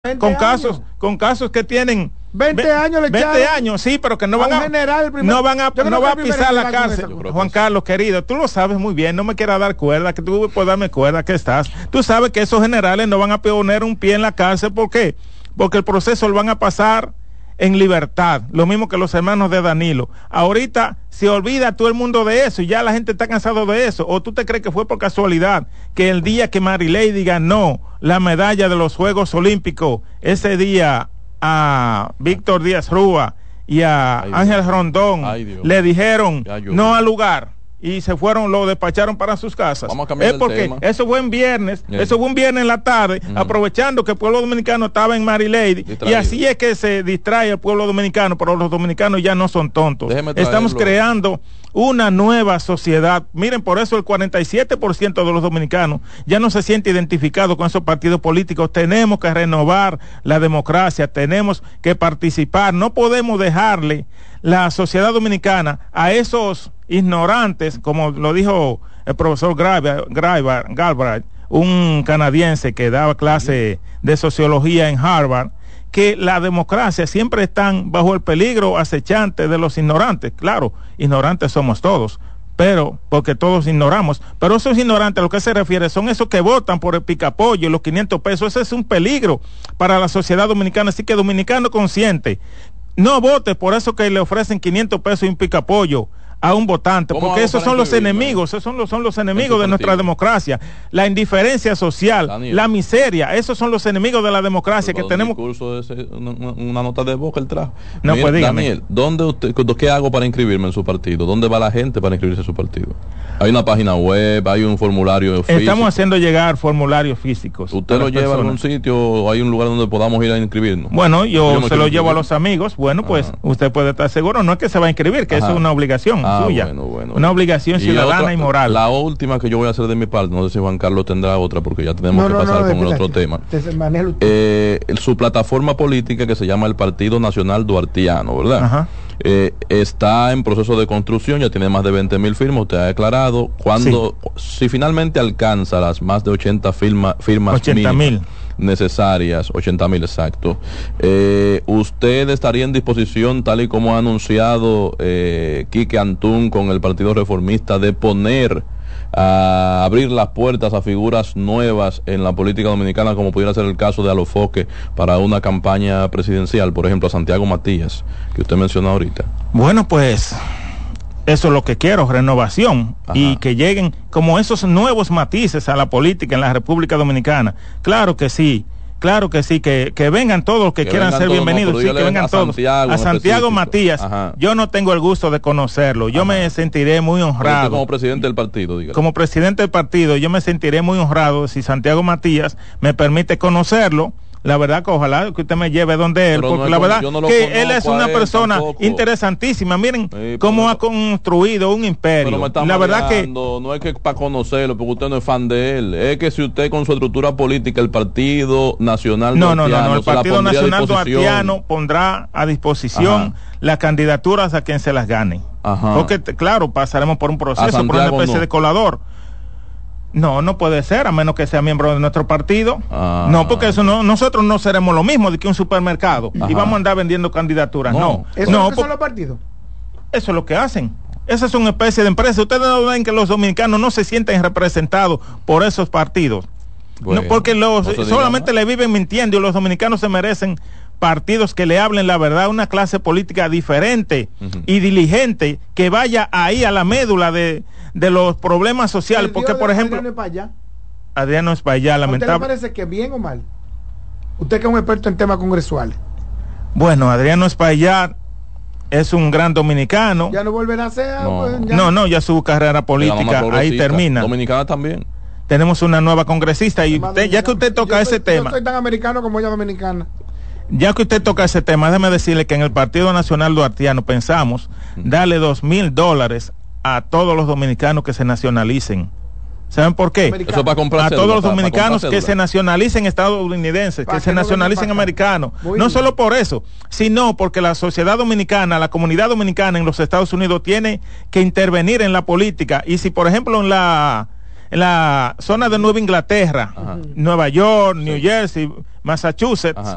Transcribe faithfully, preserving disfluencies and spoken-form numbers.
con casos, años. con casos que tienen veinte años, le veinte años, sí, pero que no van a, general, primer, no van a, no va a pisar la cárcel. Juan Carlos, querido, tú lo sabes muy bien, no me quieras dar cuerda, que tú puedes darme cuerda que estás. Tú sabes que esos generales no van a poner un pie en la cárcel, ¿por qué? Porque el proceso lo van a pasar en libertad, lo mismo que los hermanos de Danilo. Ahorita se olvida todo el mundo de eso y ya la gente está cansado de eso. ¿O tú te crees que fue por casualidad que el día que Marilady ganó la medalla de los Juegos Olímpicos, ese día a Víctor Díaz Rúa y a Ay, Ángel Rondón le dijeron no al lugar? Y se fueron, lo despacharon para sus casas. Vamos a cambiar es porque tema. Eso fue en viernes, Bien. eso fue un viernes en la tarde, uh-huh. aprovechando que el pueblo dominicano estaba en Marilady, y así es que se distrae el pueblo dominicano, pero los dominicanos ya no son tontos. Estamos creando una nueva sociedad. Miren, por eso el cuarenta y siete por ciento de los dominicanos ya no se siente identificado con esos partidos políticos. Tenemos que renovar la democracia, tenemos que participar, no podemos dejarle la sociedad dominicana a esos ignorantes, como lo dijo el profesor Galbraith, un canadiense que daba clase de sociología en Harvard, que la democracia siempre están bajo el peligro acechante de los ignorantes. Claro, ignorantes somos todos, pero porque todos ignoramos, pero esos ignorantes a lo que se refiere son esos que votan por el picapollo y los quinientos pesos. Ese es un peligro para la sociedad dominicana, así que dominicano consciente, no vote por eso que le ofrecen quinientos pesos y un picapollo a un votante, porque esos son los enemigos, esos son los, son los enemigos de nuestra democracia, la indiferencia social, Daniel, la miseria, esos son los enemigos de la democracia que tenemos. Curso de ese, una, una nota de voz que él trajo. No, Mira, pues dígame. Daniel, ¿dónde usted, ¿qué hago para inscribirme en su partido? ¿Dónde va la gente para inscribirse en su partido? Hay una página web, hay un formulario físico. Estamos haciendo llegar formularios físicos. ¿Usted lo lleva a algún sitio o hay un lugar donde podamos ir a inscribirnos? Bueno, yo, yo se lo llevo a los amigos. Bueno, pues Ajá. usted puede estar seguro, no es que se va a inscribir, que Ajá. eso es una obligación ah, suya. Bueno, bueno, una obligación y ciudadana otra, y moral. La última que yo voy a hacer de mi parte, no sé si Juan Carlos tendrá otra, porque ya tenemos no, que no, pasar no, con el otro tema. Eh, su plataforma política, que se llama el Partido Nacional Duartiano, ¿verdad? Ajá. Eh, está en proceso de construcción, ya tiene más de veinte mil firmas. Usted ha declarado cuando, sí. si finalmente alcanza las más de ochenta firma, firmas ochenta mil necesarias, ochenta mil exacto, eh, usted estaría en disposición, tal y como ha anunciado eh, Quique Antún con el Partido Reformista, de poner a abrir las puertas a figuras nuevas en la política dominicana, como pudiera ser el caso de Alofoque para una campaña presidencial, por ejemplo a Santiago Matías, que usted mencionó ahorita? Bueno, pues eso es lo que quiero, renovación. Ajá. Y que lleguen como esos nuevos matices a la política en la República Dominicana. Claro que sí. Claro que sí, que, que vengan todos los que, que quieran ser todos, bienvenidos, no, sí, que vengan a todos. Santiago, a Santiago Matías, Ajá. yo no tengo el gusto de conocerlo, yo Ajá. me sentiré muy honrado. Como presidente del partido, dígale. Como presidente del partido, yo me sentiré muy honrado si Santiago Matías me permite conocerlo. La verdad que ojalá que usted me lleve donde él, pero porque no la con, verdad no que él es una persona tampoco. interesantísima. Miren sí, cómo ha construido un imperio. La verdad que no es que para conocerlo, porque usted no es fan de él. Es que si usted con su estructura política, el Partido Nacional no, no, no, no, el Partido Nacional Duartiano pondrá a disposición Ajá. las candidaturas a quien se las gane. Ajá. Porque claro, pasaremos por un proceso, por una especie no. de colador. No, no puede ser, a menos que sea miembro de nuestro partido. Ah. No, porque eso no, nosotros no seremos lo mismo de que un supermercado Ajá. y vamos a andar vendiendo candidaturas. No, no. ¿Eso no, es lo que son los partidos? Eso es lo que hacen. Esa es una especie de empresa. Ustedes no ven que los dominicanos no se sienten representados por esos partidos. Bueno, no, porque los no solamente le viven mintiendo, y los dominicanos se merecen partidos que le hablen la verdad, una clase política diferente uh-huh. y diligente, que vaya ahí a la médula de, de los problemas sociales, porque por ejemplo Adriano Espaillat, Adriano Espaillat, lamentable. ¿A usted le parece que bien o mal? Usted que es un experto en temas congresuales. Bueno, Adriano Espaillat es un gran dominicano. Ya no volverá a ser. No, pues, ya no, no, ya su carrera política ahí termina. Dominicana también. Tenemos una nueva congresista y usted, ya que usted toca yo ese soy, tema. Yo soy tan americano como ella dominicana. Ya que usted toca ese tema, déjeme decirle que en el Partido Nacional Duartiano pensamos darle dos mil dólares a todos los dominicanos que se nacionalicen. ¿Saben por qué? Eso para comprar a cédula, todos los para, dominicanos para que se nacionalicen estadounidenses, que, que se nacionalicen no americanos. Muy no bien. Solo por eso, sino porque la sociedad dominicana, la comunidad dominicana en los Estados Unidos tiene que intervenir en la política. Y si, por ejemplo, en la en la zona de Nueva Inglaterra, Ajá. Nueva York, New sí. Jersey, Massachusetts, Ajá.